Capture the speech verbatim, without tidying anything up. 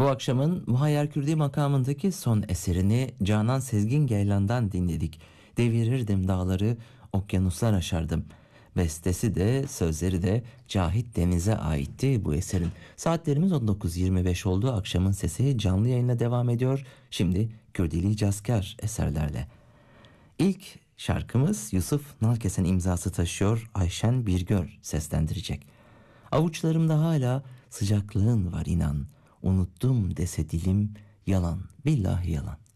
akşamın Muhayyer Kürdi makamındaki son eserini Canan Sezgin Geylan'dan dinledik. Devirirdim dağları, okyanuslar aşardım. Bestesi de sözleri de Cahit Deniz'e aitti bu eserin. Saatlerimiz on dokuz yirmi beş oldu. Akşamın sesi canlı yayınla devam ediyor. Şimdi Kürdili Cazkar eserlerle. İlk şarkımız Yusuf Nalkesen imzası taşıyor. Ayşen Birgör seslendirecek. Avuçlarımda hala sıcaklığın var inan. Unuttum dese dilim yalan, billahi yalan.